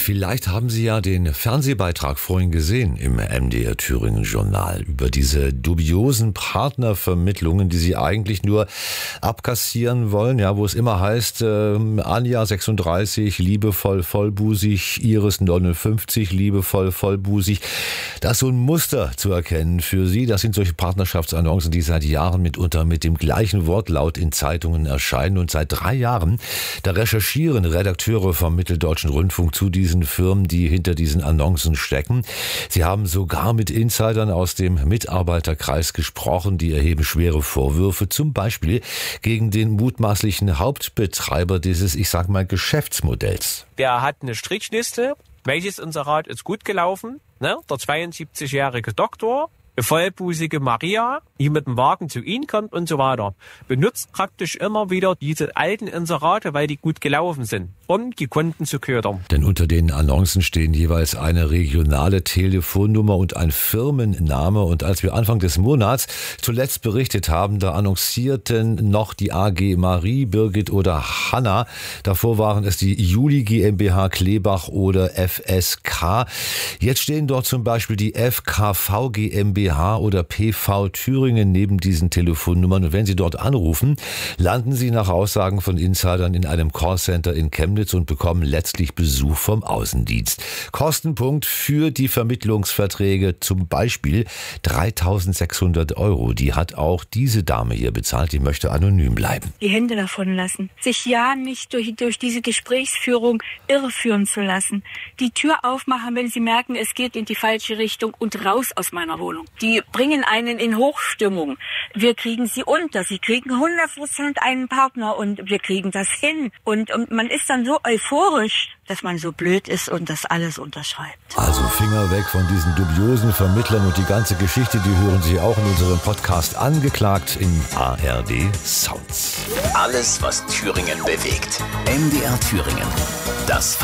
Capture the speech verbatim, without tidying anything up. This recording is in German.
Vielleicht haben Sie ja den Fernsehbeitrag vorhin gesehen im M D R Thüringen Journal über diese dubiosen Partnervermittlungen, die Sie eigentlich nur abkassieren wollen, ja, wo es immer heißt, äh, Anja sechsunddreißig, liebevoll vollbusig, Iris neunundfünfzig, liebevoll vollbusig. Da ist so ein Muster zu erkennen für Sie. Das sind solche Partnerschaftsannoncen, die seit Jahren mitunter mit dem gleichen Wortlaut in Zeitungen erscheinen. Und seit drei Jahren, da recherchieren Redakteure vom Mitteldeutschen Rundfunk zu diesen Firmen, die hinter diesen Annoncen stecken. Sie haben sogar mit Insidern aus dem Mitarbeiterkreis gesprochen, die erheben schwere Vorwürfe, zum Beispiel gegen den mutmaßlichen Hauptbetreiber dieses, ich sag mal, Geschäftsmodells. Der hat eine Strichliste, welches Inserat ist gut gelaufen, ne? Der zweiundsiebzigjährige Doktor, eine vollbusige Maria, die mit dem Wagen zu Ihnen kommt und so weiter. Benutzt praktisch immer wieder diese alten Inserate, weil die gut gelaufen sind, um die Kunden zu ködern. Denn unter den Annoncen stehen jeweils eine regionale Telefonnummer und ein Firmenname. Und als wir Anfang des Monats zuletzt berichtet haben, da annoncierten noch die A G Marie, Birgit oder Hanna. Davor waren es die Juli GmbH Kleebach oder F S K. Jetzt stehen dort zum Beispiel die F K V GmbH oder P V Thüringen neben diesen Telefonnummern. Und wenn Sie dort anrufen, landen Sie nach Aussagen von Insidern in einem Callcenter in Chemnitz und bekommen letztlich Besuch vom Außendienst. Kostenpunkt für die Vermittlungsverträge zum Beispiel dreitausendsechshundert Euro. Die hat auch diese Dame hier bezahlt, die möchte anonym bleiben. Die Hände davon lassen, sich ja nicht durch, durch diese Gesprächsführung irreführen zu lassen. Die Tür aufmachen, wenn Sie merken, es geht in die falsche Richtung und raus aus meiner Wohnung. Die bringen einen in Hochstimmung. Wir kriegen sie unter. Sie kriegen hundert Prozent einen Partner und wir kriegen das hin. Und, und man ist dann so euphorisch, dass man so blöd ist und das alles unterschreibt. Also Finger weg von diesen dubiosen Vermittlern und die ganze Geschichte, die hören Sie auch in unserem Podcast Angeklagt in A R D Sounds. Alles, was Thüringen bewegt. M D R Thüringen. Das